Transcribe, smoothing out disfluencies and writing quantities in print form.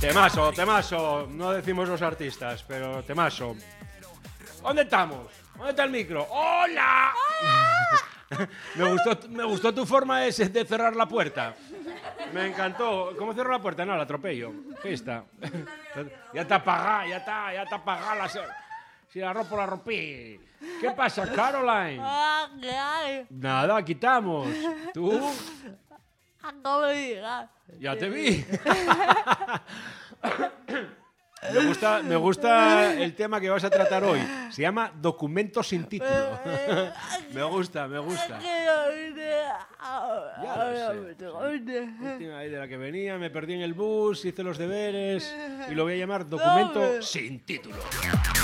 Temazo. No decimos los artistas, pero temazo. ¿Dónde estamos? ¿Dónde está el micro? ¡Hola! Me gustó tu forma de cerrar la puerta. Me encantó. ¿Cómo cierro la puerta? No, la atropello. Pista. Ya está apagada. Si la rompo, la rompí. ¿Qué pasa, Caroline? Nada, quitamos. ¿Tú? Acabo de llegar. Ya te vi. Me gusta el tema que vas a tratar hoy. Se llama Documento sin título. Me gusta. Ya lo sé. Última vez de la que venía, me perdí en el bus, hice los deberes y lo voy a llamar Documento sin título.